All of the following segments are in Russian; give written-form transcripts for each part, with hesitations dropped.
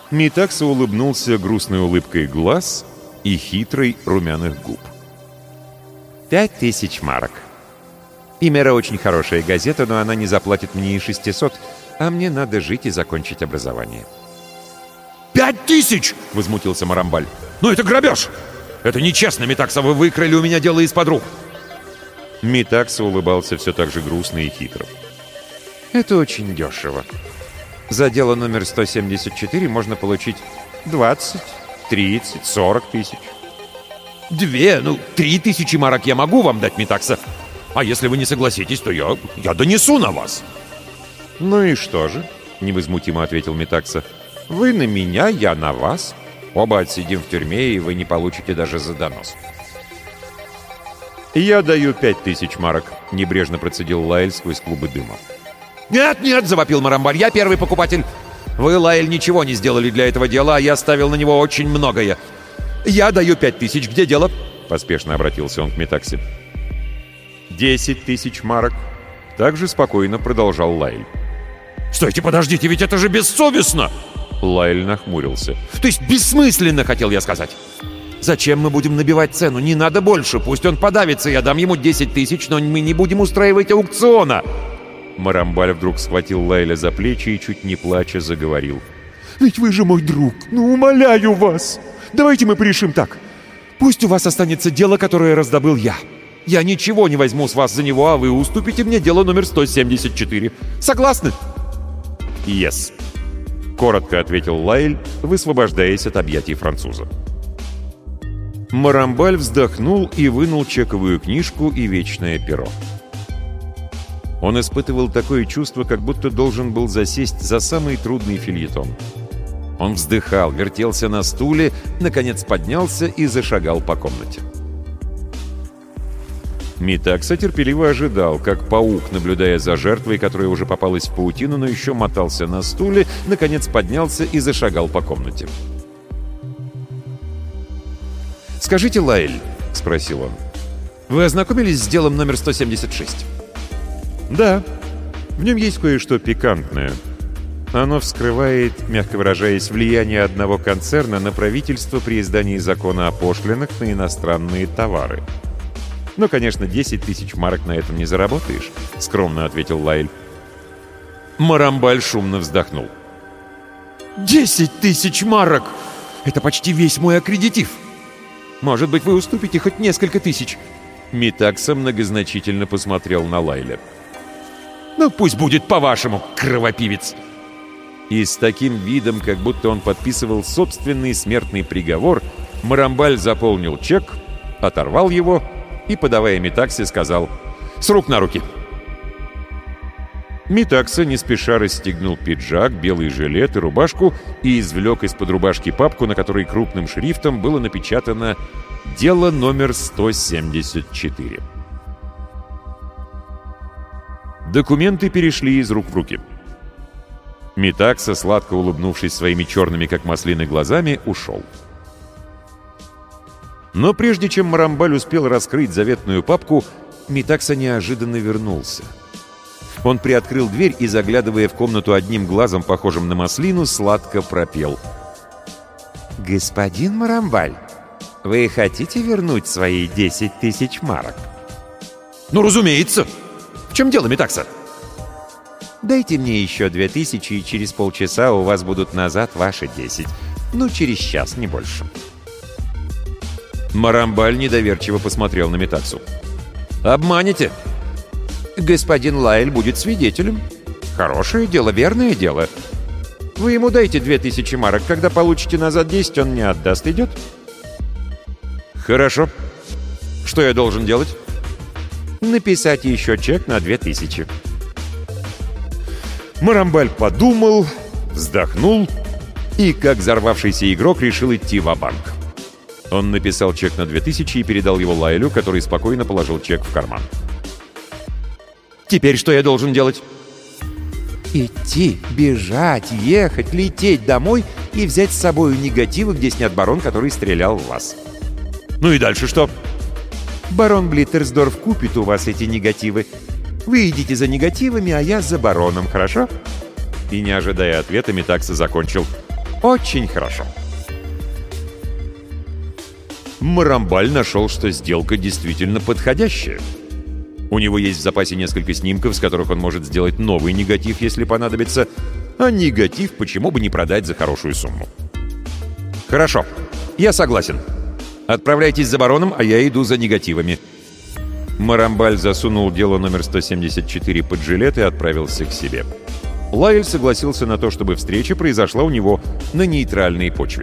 Митакса улыбнулся грустной улыбкой глаз и хитрой румяных губ. 5000 марок. Имера очень хорошая газета, но она не заплатит мне и 600, а мне надо жить и закончить образование. 5000! — возмутился Марамбаль. «Ну это грабеж! Это нечестно, Митакса, вы выкрали у меня дело из-под рук!» Митакса улыбался все так же грустно и хитро. «Это очень дешево. За дело номер 174 можно получить 20, 30, 40 тысяч. 3000 марок я могу вам дать, Митакса. А если вы не согласитесь, то я донесу на вас». «Ну и что же?» — невозмутимо ответил Митакса. «Вы на меня, я на вас. Оба отсидим в тюрьме, и вы не получите даже за донос». «Я даю 5000 марок», — небрежно процедил Лаэль сквозь клубы дыма. «Нет!» — завопил Марамбаль. «Я первый покупатель. Вы, Лаэль, ничего не сделали для этого дела, а я ставил на него очень многое. Я даю 5000. Где дело?» Поспешно обратился он к Митаксе. 10 000 марок. Также спокойно продолжал Лаэль. «Стойте, подождите, ведь это же бессовестно!» Лаэль нахмурился. «То есть бессмысленно, хотел я сказать. Зачем мы будем набивать цену? Не надо больше. Пусть он подавится, я дам ему 10 000, но мы не будем устраивать аукциона». Марамбаль вдруг схватил Лаэля за плечи и, чуть не плача, заговорил. «Ведь вы же мой друг. Ну, умоляю вас. Давайте мы порешим так. Пусть у вас останется дело, которое раздобыл я. Я ничего не возьму с вас за него, а вы уступите мне дело номер 174. Согласны?» «Yes», — коротко ответил Лаэль, высвобождаясь от объятий француза. Марамбаль вздохнул и вынул чековую книжку и вечное перо. Он испытывал такое чувство, как будто должен был засесть за самый трудный фельетон. Он вздыхал, вертелся на стуле, наконец поднялся и зашагал по комнате. Митакса терпеливо ожидал, как паук, наблюдая за жертвой, которая уже попалась в паутину, но еще мотался на стуле, наконец поднялся и зашагал по комнате. «Скажите, Лаэль, — спросил он, — вы ознакомились с делом номер 176? «Да, в нем есть кое-что пикантное. Оно вскрывает, мягко выражаясь, влияние одного концерна на правительство при издании закона о пошлинах на иностранные товары. Но, конечно, 10 000 марок на этом не заработаешь», — скромно ответил Лаэль. Марамбаль шумно вздохнул. 10 000 марок! Это почти весь мой аккредитив. Может быть, вы уступите хоть несколько тысяч?» Митакса многозначительно посмотрел на Лаэля. «Ну, пусть будет по-вашему, кровопивец!» И с таким видом, как будто он подписывал собственный смертный приговор, Марамбаль заполнил чек, оторвал его и, подавая Митаксе, сказал: «С рук на руки!» Митакса не спеша расстегнул пиджак, белый жилет и рубашку и извлек из-под рубашки папку, на которой крупным шрифтом было напечатано «Дело номер 174». Документы перешли из рук в руки. Митакса, сладко улыбнувшись своими черными, как маслины, глазами, ушел. Но прежде чем Марамбаль успел раскрыть заветную папку, Митакса неожиданно вернулся. Он приоткрыл дверь и, заглядывая в комнату одним глазом, похожим на маслину, сладко пропел: «Господин Марамбаль, вы хотите вернуть свои 10 000 марок?» «Ну, разумеется! В чем дело, Митакса?» «Дайте мне еще 2000, и через полчаса у вас будут назад ваши 10. Ну, через час, не больше». Марамбаль недоверчиво посмотрел на Митаксу. «Обманете?» «Господин Лаэль будет свидетелем. Хорошее дело, верное дело. Вы ему дайте 2000 марок. Когда получите назад 10, он не отдаст. Идет?» «Хорошо. Что я должен делать?» «Написать еще чек на 2000». Марамбаль подумал, вздохнул и, как взорвавшийся игрок, решил идти ва-банк. Он написал чек на 2000 и передал его Лаэлю, который спокойно положил чек в карман. «Теперь что я должен делать?» «Идти, бежать, ехать, лететь домой и взять с собой негативы, где снят барон, который стрелял в вас». «Ну и дальше что?» «Барон Блиттерсдорф купит у вас эти негативы. Вы идите за негативами, а я за бароном, хорошо?» И, не ожидая ответа, Митакса закончил: Очень хорошо. Марамбаль нашел, что сделка действительно подходящая. У него есть в запасе несколько снимков, с которых он может сделать новый негатив, если понадобится, а негатив почему бы не продать за хорошую сумму. Хорошо, я согласен. Отправляйтесь за бароном, а я иду за негативами. Марамбаль засунул дело номер 174 под жилет и отправился к себе. Лайль согласился на то, чтобы встреча произошла у него на нейтральной почве.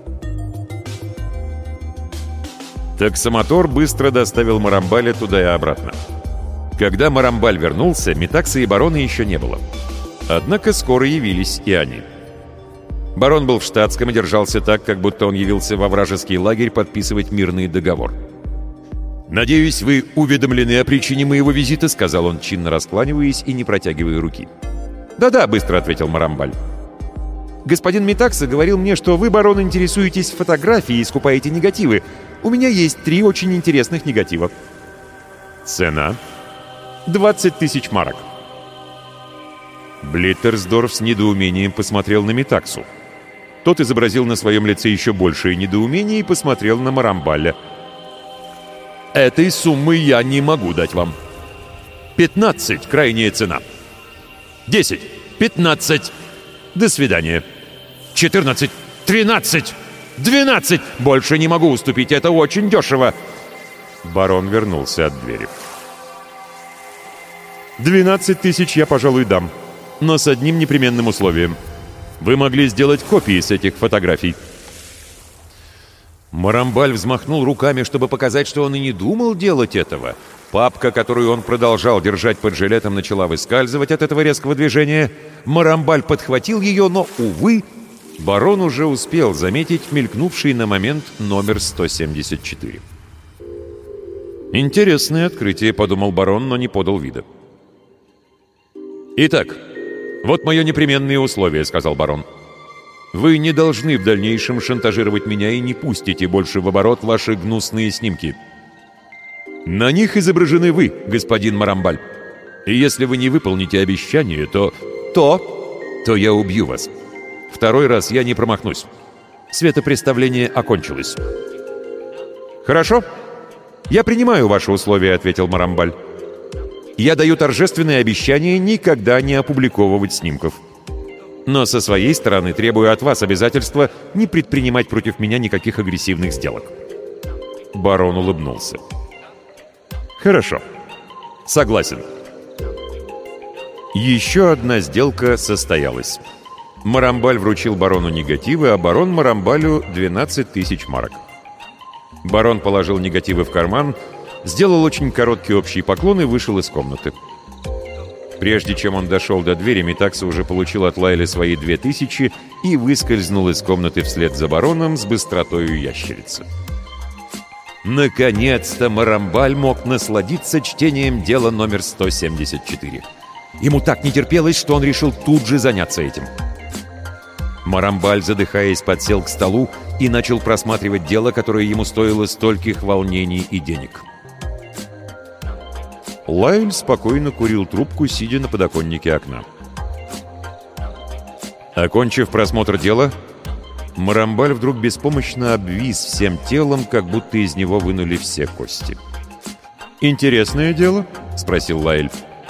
Таксомотор быстро доставил Марамбаля туда и обратно. Когда Марамбаль вернулся, Метакса и барона еще не было. Однако скоро явились и они. Барон был в штатском и держался так, как будто он явился во вражеский лагерь подписывать мирный договор. «Надеюсь, вы уведомлены о причине моего визита», — сказал он, чинно раскланиваясь и не протягивая руки. «Да-да», — быстро ответил Марамбаль. «Господин Метакса говорил мне, что вы, барон, интересуетесь фотографией и скупаете негативы. У меня есть 3 очень интересных негатива». «Цена?» 20 000 марок. Блиттерсдорф с недоумением посмотрел на Метаксу. Тот изобразил на своем лице еще большее недоумение и посмотрел на Марамбаля. «Этой суммы я не могу дать вам. 15 — крайняя цена. 10, 15. До свидания. 14, 13, 12. Больше не могу уступить, это очень дешево». Барон вернулся от двери. 12 000 я, пожалуй, дам, но с одним непременным условием. Вы могли сделать копии с этих фотографий. Марамбаль взмахнул руками, чтобы показать, что он и не думал делать этого. Папка, которую он продолжал держать под жилетом, начала выскальзывать от этого резкого движения. Марамбаль подхватил ее, но, увы, барон уже успел заметить мелькнувший на момент номер 174. «Интересное открытие», — подумал барон, но не подал вида. «Итак, вот мое непременное условие», — сказал барон. «Вы не должны в дальнейшем шантажировать меня и не пустите больше в оборот ваши гнусные снимки. На них изображены вы, господин Марамбаль. И если вы не выполните обещание, то я убью вас. Второй раз я не промахнусь. Светопреставление окончилось». «Хорошо. Я принимаю ваши условия», — ответил Марамбаль. «Я даю торжественное обещание никогда не опубликовывать снимков. Но со своей стороны требую от вас обязательства не предпринимать против меня никаких агрессивных сделок». Барон улыбнулся. «Хорошо. Согласен». Еще одна сделка состоялась. Марамбаль вручил барону негативы, а барон Марамбалю 12 000 марок. Барон положил негативы в карман, сделал очень короткий общий поклон и вышел из комнаты. Прежде чем он дошел до двери, Метакса уже получил от Лайля свои 2000 и выскользнул из комнаты вслед за бароном с быстротою ящерицы. Наконец-то Марамбаль мог насладиться чтением дела номер 174. Ему так не терпелось, что он решил тут же заняться этим. Марамбаль, задыхаясь, подсел к столу и начал просматривать дело, которое ему стоило стольких волнений и денег. Лайль спокойно курил трубку, сидя на подоконнике окна. Окончив просмотр дела, Марамбаль вдруг беспомощно обвис всем телом, как будто из него вынули все кости. «Интересное дело?» — спросил Лайль.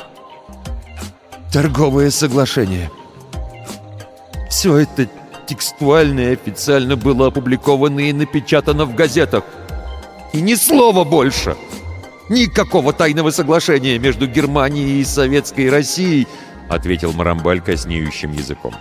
«Торговое соглашение. Все это текстуально и официально было опубликовано и напечатано в газетах. И ни слова больше. Никакого тайного соглашения между Германией и Советской Россией», — ответил Марамбаль коснеющим языком.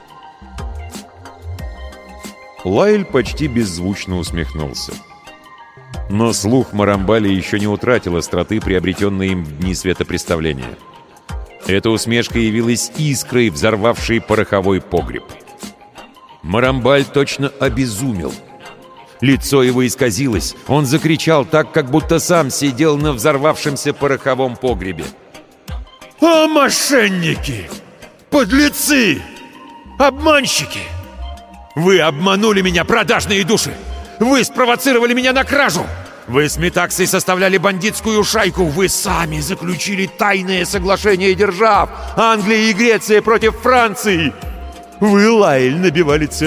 Лайль почти беззвучно усмехнулся. Но слух Марамбаля еще не утратил остроты, приобретенной им в дни светопреставления. Эта усмешка явилась искрой, взорвавшей пороховой погреб. Марамбаль точно обезумел. Лицо его исказилось. Он закричал так, как будто сам сидел на взорвавшемся пороховом погребе. «О, мошенники! Подлецы! Обманщики! Вы обманули меня, продажные души! Вы спровоцировали меня на кражу! Вы с Метаксой составляли бандитскую шайку! Вы сами заключили тайное соглашение держав! Англия и Греция против Франции! Вы, Лайль, набивали цену